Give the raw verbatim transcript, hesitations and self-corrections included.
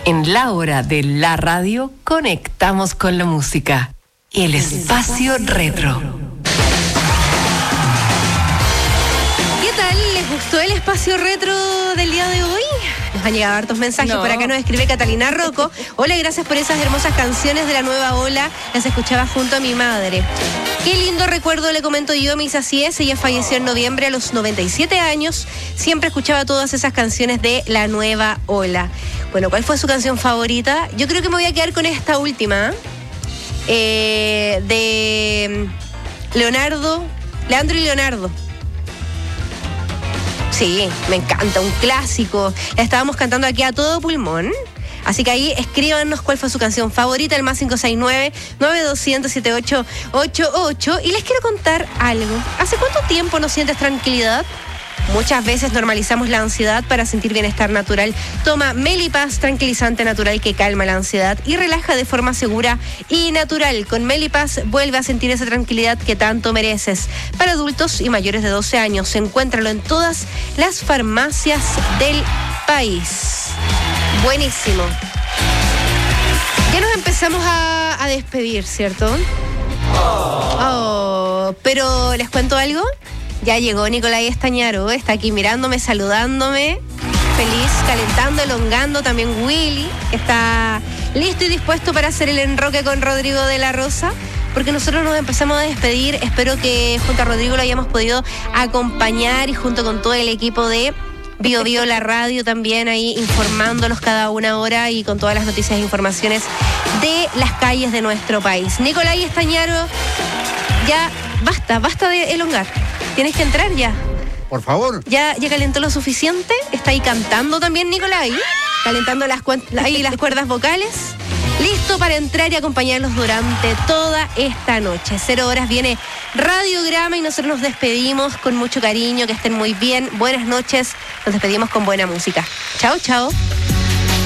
En la hora de la radio, conectamos con la música. El espacio retro. ¿Qué tal? ¿Les gustó el espacio retro del día de hoy? Nos han llegado hartos mensajes. No. Por acá nos escribe Catalina Rocco. Hola, gracias por esas hermosas canciones de la nueva ola. Las escuchaba junto a mi madre. Qué lindo recuerdo, le comento yo, mis así es. Ella falleció en noviembre a los noventa y siete años. Siempre escuchaba todas esas canciones de la nueva ola. Bueno, ¿cuál fue su canción favorita? Yo creo que me voy a quedar con esta última. Eh, de Leonardo, Leandro y Leonardo. Sí, me encanta, un clásico. La estábamos cantando aquí a todo pulmón. Así que ahí escríbanos cuál fue su canción favorita, el más cinco seis nueve, nueve dos cero cero, siete ocho ocho ocho. Y les quiero contar algo. ¿Hace cuánto tiempo no sientes tranquilidad? Muchas veces normalizamos la ansiedad para sentir bienestar natural. Toma Melipaz, tranquilizante natural que calma la ansiedad y relaja de forma segura y natural. Con Melipaz vuelve a sentir esa tranquilidad que tanto mereces. Para adultos y mayores de doce años, encuéntralo en todas las farmacias del país. Buenísimo. Ya nos empezamos a, a despedir, ¿cierto? Oh, pero ¿les cuento algo? Ya llegó Nicolai Estañaro, está aquí mirándome, saludándome, feliz, calentando, elongando. También Willy, que está listo y dispuesto para hacer el enroque con Rodrigo de la Rosa, porque nosotros nos empezamos a despedir. Espero que junto a Rodrigo lo hayamos podido acompañar y junto con todo el equipo de Bio Bio la radio también ahí informándolos cada una hora y con todas las noticias e informaciones de las calles de nuestro país. Nicolai Estañaro, ya basta, basta de elongar. Tienes que entrar ya. Por favor. ¿Ya, ya calentó lo suficiente? ¿Está ahí cantando también, Nicolai? Calentando las, cu- ahí las cuerdas vocales. Listo para entrar y acompañarlos durante toda esta noche. Cero horas viene Radiograma y nosotros nos despedimos con mucho cariño. Que estén muy bien. Buenas noches. Nos despedimos con buena música. Chao, chao.